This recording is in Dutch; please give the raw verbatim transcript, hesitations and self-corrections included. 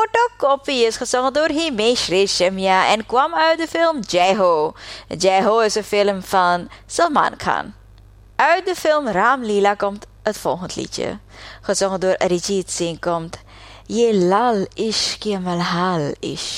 Koppie is gezongen door Himesh Reshammiya en kwam uit de film Jai Ho. Jai Ho is een film van Salman Khan. Uit de film Ram Leela komt het volgende liedje. Gezongen door Arijit Singh komt Ye Lal Ishq Ye Malhal Ishq.